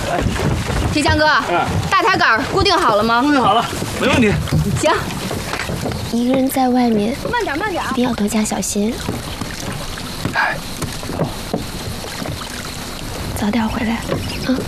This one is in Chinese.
提强哥，大抬杆固定好了吗？ 固定好了，没问题。 行。 一个人在外面， 慢点，慢点， 一定要多加小心。早点回来，啊。